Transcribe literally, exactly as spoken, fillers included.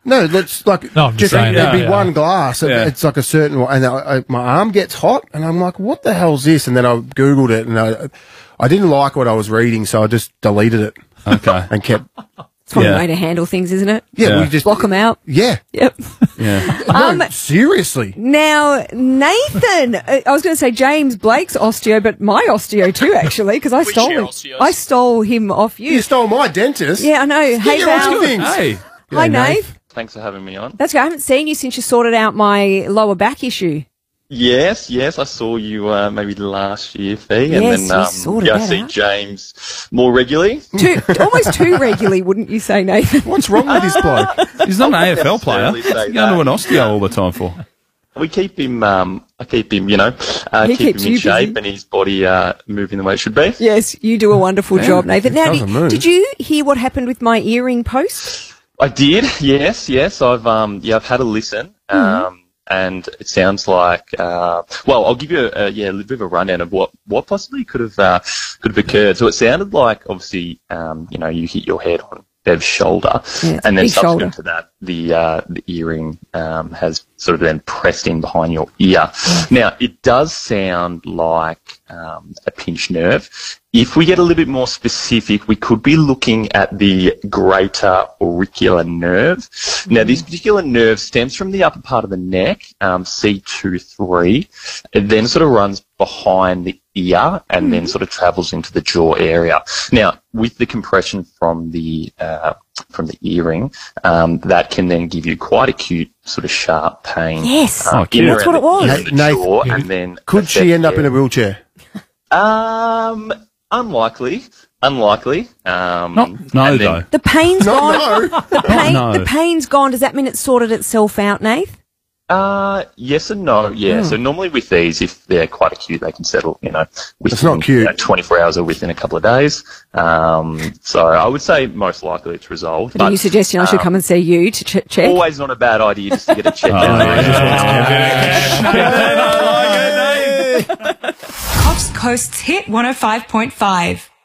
No, that's like No, I'm just just saying, there'd be yeah, one yeah. glass. and Yeah. It's like a certain one, and I, I, my arm gets hot, and I'm like, "What the hell's this?" And then I googled it, and I, I didn't like what I was reading, so I just deleted it Okay. and kept. It's one Yeah. way to handle things, isn't it? Yeah, Yeah. we just Block them out. Yeah, Yep. Yeah. Um, no, seriously. Now, Nathan, uh, I was going to say James Blake's osteo, but my osteo too, actually, because I stole share him. osteos. I stole him off you. You stole my dentist. Yeah, I know. Hey, your Val. own things. Hey. Hi, G'day, Nate. Nate. Thanks for having me on. That's good. I haven't seen you since you sorted out my lower back issue. Yes, yes, I saw you uh, maybe last year, Fee, Yes, and you then um, sorted yeah, I that see out. James more regularly. Too, almost too regularly, wouldn't you say, Nathan? What's wrong with this bloke? He's not an A F L player. necessarily say What's he going to an that. osteo all the time for? We keep him, um, I keep him, you know, uh, He keep keeps him in you shape busy. and his body uh, moving the way it should be. Yes, you do a wonderful job, Nathan. Now, doesn't did, move. did you hear what happened with my earring post? I did, yes, yes. I've um, yeah, I've had a listen, um, and it sounds like uh, well, I'll give you a, a yeah a little bit of a rundown of what, what possibly could have uh, could have occurred. So it sounded like obviously um, you know you hit your head on Bev's shoulder, Yeah, it's a and then big subsequent shoulder. to that, the uh, the earring um, has sort of then pressed in behind your ear. Now it does sound like um, a pinched nerve. If we get a little bit more specific, we could be looking at the greater auricular nerve. Now, this particular nerve stems from the upper part of the neck, um, C two three. It then sort of runs behind the ear and then sort of travels into the jaw area. Now, with the compression from the uh, from the earring, um, that can then give you quite acute sort of sharp pain. Yes, um, Oh, in cute. and that's around what it the was. ear and the Nathan, jaw, and then Could she affect end up in your- a wheelchair? um, unlikely, unlikely. Um, Not, no, and then- though. The pain's gone. No. The pain, no. the pain's gone. Does that mean it's sorted itself out, Nath? Uh, yes and no, yeah. So normally with these, if they're quite acute, they can settle, you know, within It's not cute. you know, twenty-four hours or within a couple of days. Um, so I would say most likely it's resolved. But are you But suggesting I should um, come and see you to ch- check? always not a bad idea just to get a check Oh, out. yeah. Cops Coast's Hit one oh five point five.